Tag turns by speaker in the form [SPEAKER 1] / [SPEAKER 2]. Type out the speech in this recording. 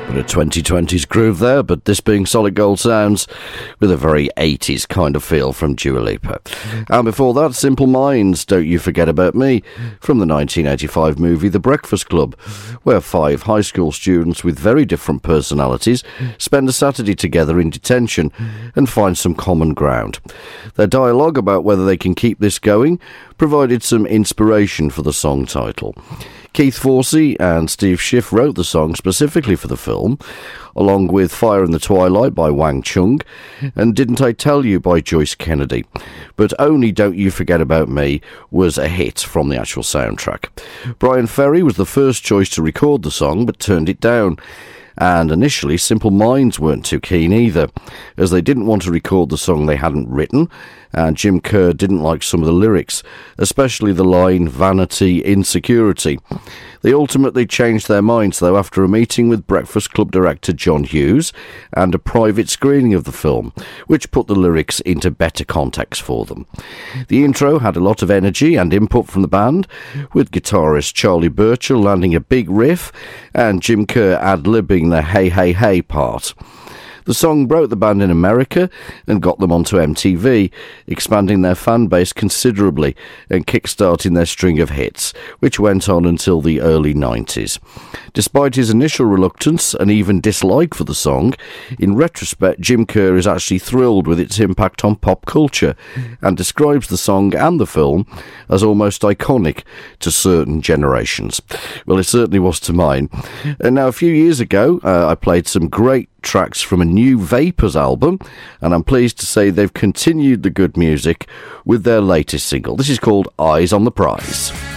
[SPEAKER 1] A 2020s groove there, but this being Solid Gold Sounds with a very 80s kind of feel from Dua Lipa. And before that, Simple Minds, Don't You Forget About Me, from the 1985 movie The Breakfast Club, where 5 high school students with very different personalities spend a Saturday together in detention and find some common ground. Their dialogue about whether they can keep this going provided some inspiration for the song title. Keith Forsey and Steve Schiff wrote the song specifically for the film, along with Fire in the Twilight by Wang Chung and Didn't I Tell You by Joyce Kennedy. But only Don't You Forget About Me was a hit from the actual soundtrack. Brian Ferry was the first choice to record the song, but turned it down. And initially, Simple Minds weren't too keen either, as they didn't want to record the song they hadn't written, and Jim Kerr didn't like some of the lyrics, especially the line, vanity, insecurity. They ultimately changed their minds, though, after a meeting with Breakfast Club director John Hughes and a private screening of the film, which put the lyrics into better context for them. The intro had a lot of energy and input from the band, with guitarist Charlie Burchill landing a big riff and Jim Kerr ad-libbing the Hey Hey Hey part. The song broke the band in America and got them onto MTV, expanding their fan base considerably and kick-starting their string of hits, which went on until the early 90s. Despite his initial reluctance and even dislike for the song, in retrospect, Jim Kerr is actually thrilled with its impact on pop culture and describes the song and the film as almost iconic to certain generations. Well, it certainly was to mine. And now, a few years ago, I played some great tracks from a new Vapors album, and I'm pleased to say they've continued the good music with their latest single. This is called Eyes on the Prize.